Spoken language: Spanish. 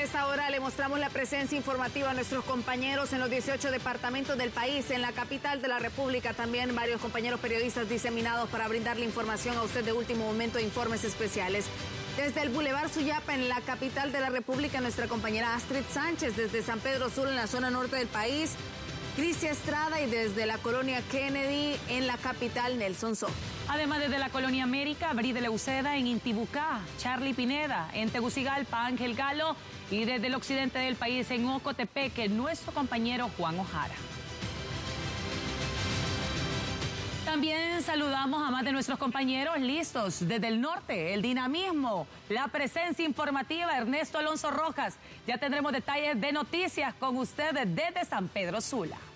esta hora le mostramos la presencia informativa a nuestros compañeros en los 18 departamentos del país, en la capital de la República. También varios compañeros periodistas diseminados para brindarle información a usted de último momento e informes especiales. Desde el Boulevard Suyapa, en la capital de la República, nuestra compañera Astrid Sánchez. Desde San Pedro Sula, en la zona norte del país, Crisia Estrada. Y desde la colonia Kennedy, en la capital, Nelson So. Además, desde la colonia América, Bride Leuceda en Intibucá, Charlie Pineda en Tegucigalpa, Ángel Galo, y desde el occidente del país en Ocotepeque, nuestro compañero Juan Ojara. También saludamos a más de nuestros compañeros listos desde el norte, el dinamismo, la presencia informativa, Ernesto Alonso Rojas. Ya tendremos detalles de noticias con ustedes desde San Pedro Sula.